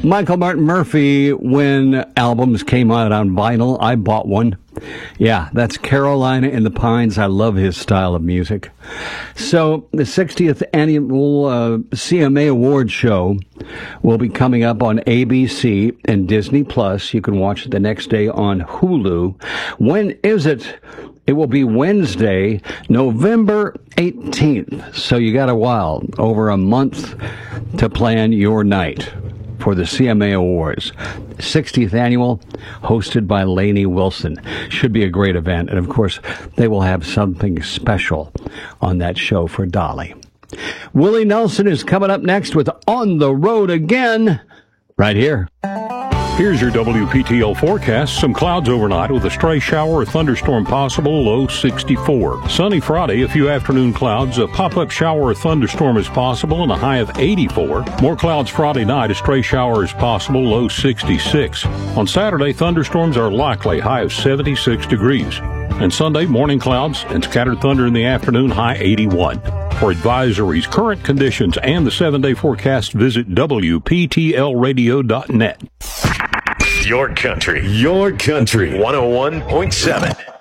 Michael Martin Murphey, when albums came out on vinyl, I bought one. Yeah, that's Carolina in the Pines. I love his style of music. So the 60th annual CMA Award show will be coming up on ABC and Disney Plus. You can watch it the next day on Hulu. When is it? It will be Wednesday, November 18th. So you got a while, over a month to plan your night for the CMA Awards. 60th annual, hosted by Lainey Wilson. Should be a great event. And of course, they will have something special on that show for Dolly. Willie Nelson is coming up next with On the Road Again, right here. Here's your WPTL forecast. Some clouds overnight with a stray shower or thunderstorm possible, low 64. Sunny Friday, a few afternoon clouds, a pop-up shower or thunderstorm is possible, and a high of 84. More clouds Friday night, a stray shower is possible, low 66. On Saturday, thunderstorms are likely, high of 76 degrees. And Sunday, morning clouds and scattered thunder in the afternoon, high 81. For advisories, current conditions, and the 7-day forecast, visit WPTLradio.net. Your country. 101.7.